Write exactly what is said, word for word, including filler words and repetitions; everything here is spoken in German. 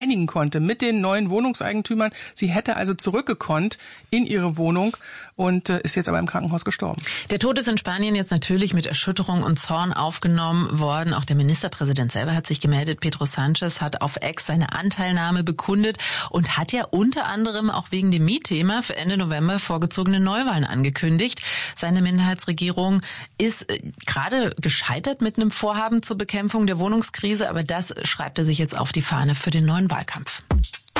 einigen konnte mit den neuen Wohnungseigentümern. Sie hätte also zurückgekonnt in ihre Wohnung und äh, ist jetzt aber im Krankenhaus gestorben. Der Tod ist in Spanien jetzt natürlich mit Erschütterung und Zorn aufgenommen worden. Auch der Ministerpräsident selber hat sich gemeldet. Pedro Sánchez hat auf X seine Anteilnahme bekundet und hat ja unter anderem auch wegen dem Mietthema für Ende November vorgezogene Neuwahlen angekündigt. Seine Minderheitsregierung ist äh, gerade gescheitert mit einem Vorhaben zur Bekämpfung der Wohnungskrise, aber das schreibt er sich jetzt auf die Fahne für den neuen Wahlkampf.